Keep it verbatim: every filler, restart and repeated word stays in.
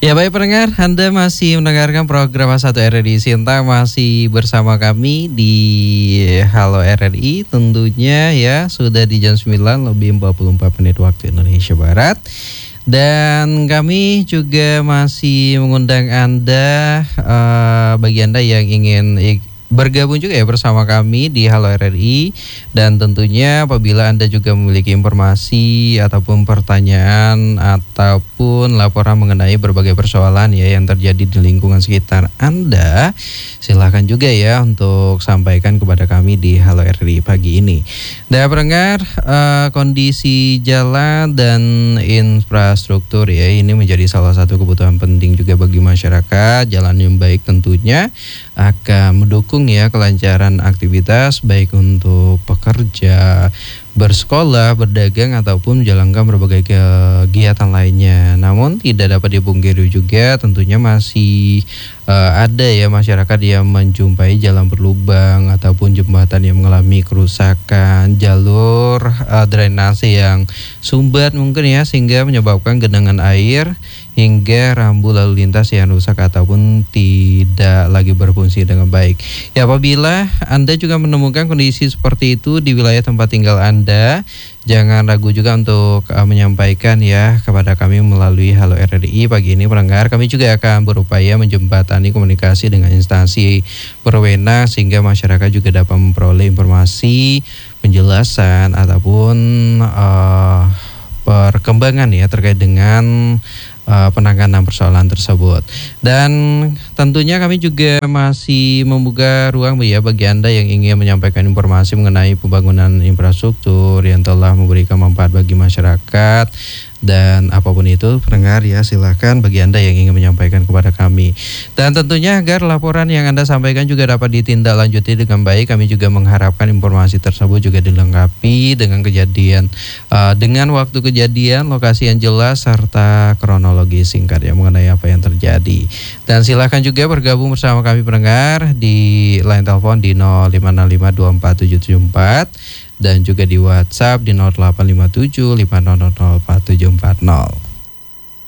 Ya baik pendengar, Anda masih mendengarkan program A satu R R I Sinta, masih bersama kami di Halo R R I. Tentunya ya sudah di jam sembilan lebih empat puluh empat menit waktu Indonesia Barat. Dan kami juga masih mengundang Anda, uh, bagi Anda yang ingin bergabung juga ya bersama kami di Halo R R I. Dan tentunya apabila Anda juga memiliki informasi ataupun pertanyaan ataupun laporan mengenai berbagai persoalan ya yang terjadi di lingkungan sekitar Anda, silahkan juga ya untuk sampaikan kepada kami di Halo R R I pagi ini. Dan pendengar, uh, kondisi jalan dan infrastruktur ya ini menjadi salah satu kebutuhan penting juga bagi masyarakat. Jalan yang baik tentunya akan mendukung ya kelancaran aktivitas baik untuk pekerja, bersekolah, berdagang ataupun menjalankan berbagai kegiatan lainnya. Namun tidak dapat dipungkiri juga tentunya masih uh, ada ya masyarakat yang menjumpai jalan berlubang ataupun jembatan yang mengalami kerusakan, jalur uh, drainase yang sumbat mungkin ya, sehingga menyebabkan genangan air hingga rambu lalu lintas yang rusak ataupun tidak lagi berfungsi dengan baik. Ya, apabila Anda juga menemukan kondisi seperti itu di wilayah tempat tinggal Anda, jangan ragu juga untuk uh, menyampaikan ya kepada kami melalui Halo R R I pagi ini pendengar. Kami juga akan berupaya menjembatani komunikasi dengan instansi berwenang sehingga masyarakat juga dapat memperoleh informasi, penjelasan ataupun uh, perkembangan ya terkait dengan Uh, penanganan persoalan tersebut. Dan tentunya kami juga masih membuka ruang ya bagi Anda yang ingin menyampaikan informasi mengenai pembangunan infrastruktur yang telah memberikan manfaat bagi masyarakat dan apapun itu pendengar ya, silahkan bagi Anda yang ingin menyampaikan kepada kami. Dan tentunya agar laporan yang Anda sampaikan juga dapat ditindaklanjuti dengan baik, kami juga mengharapkan informasi tersebut juga dilengkapi dengan kejadian uh, dengan waktu kejadian, lokasi yang jelas serta kronologi singkat ya mengenai apa yang terjadi. Dan silahkan juga bergabung bersama kami pendengar di line telepon di nol lima enam lima dua empat tujuh tujuh empat dan juga di WhatsApp di nol delapan lima tujuh lima nol nol nol empat tujuh empat nol.